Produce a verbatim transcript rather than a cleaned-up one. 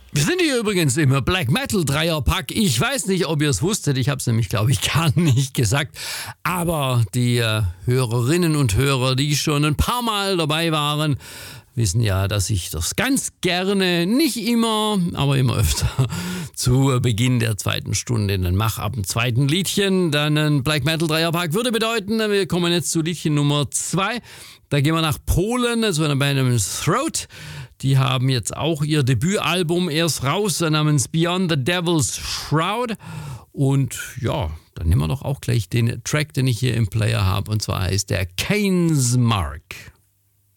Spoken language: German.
Wir sind hier übrigens im Black Metal Dreierpack. Ich weiß nicht, ob ihr es wusstet. Ich habe es nämlich, glaube ich, gar nicht gesagt. Aber die äh, Hörerinnen und Hörer, die schon ein paar Mal dabei waren, wissen ja, dass ich das ganz gerne, nicht immer, aber immer öfter zu Beginn der zweiten Stunde dann mache. Ab dem zweiten Liedchen dann ein Black Metal Dreierpack würde bedeuten, wir kommen jetzt zu Liedchen Nummer zwei. Da gehen wir nach Polen, das war eine Band namens Throat. Die haben jetzt auch ihr Debütalbum erst raus, namens Beyond the Devil's Shroud. Und ja, dann nehmen wir doch auch gleich den Track, den ich hier im Player habe. Und zwar heißt der Cain's Mark.